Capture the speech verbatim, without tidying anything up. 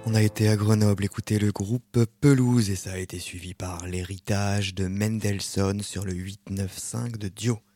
On a été à Grenoble écouter le groupe Pelouse et ça a été suivi par l'héritage de Mendelssohn sur le huit neuf cinq de Dio.